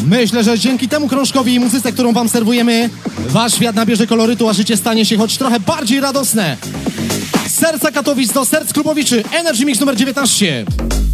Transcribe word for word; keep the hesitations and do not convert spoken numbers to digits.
Myślę, że dzięki temu krążkowi i muzyce, którą wam serwujemy, wasz świat nabierze kolorytu, a życie stanie się choć trochę bardziej radosne. Z serca Katowic do serc Klubowiczy, Energy Mix numer dziewiętnaście.